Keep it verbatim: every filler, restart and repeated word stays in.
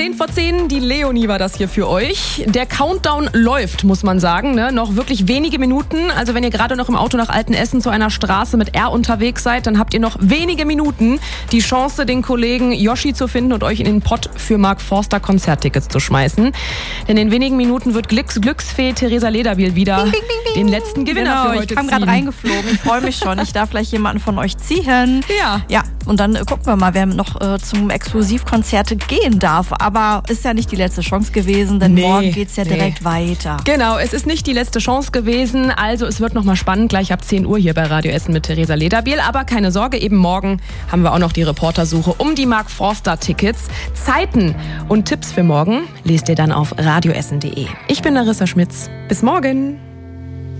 zehn vor zehn, die Leonie war das hier für euch. Der Countdown läuft, muss man sagen. Ne? Noch wirklich wenige Minuten. Also wenn ihr gerade noch im Auto nach Altenessen zu einer Straße mit R unterwegs seid, dann habt ihr noch wenige Minuten die Chance, den Kollegen Yoshi zu finden und euch in den Pott für Mark Forster Konzerttickets zu schmeißen. Denn in wenigen Minuten wird Glücks Glücksfee Theresa Lederbiel wieder ding, ding, ding, ding. den letzten Gewinner genau, für heute ich kam ziehen. gerade reingeflogen. Ich freue mich schon. Ich darf gleich jemanden von euch ziehen. Ja. Ja, und dann äh, gucken wir mal, wer noch äh, zum Exklusivkonzert gehen darf. Aber ist ja nicht die letzte Chance gewesen, denn Nee, morgen geht's ja nee. direkt weiter. Genau, es ist nicht die letzte Chance gewesen. Also es wird nochmal spannend, gleich ab zehn Uhr hier bei Radio Essen mit Theresa Lederbiel. Aber keine Sorge, eben morgen haben wir auch noch die Reportersuche um die Mark Forster Tickets. Zeiten und Tipps für morgen lest ihr dann auf radioessen punkt de. Ich bin Larissa Schmitz. Bis morgen.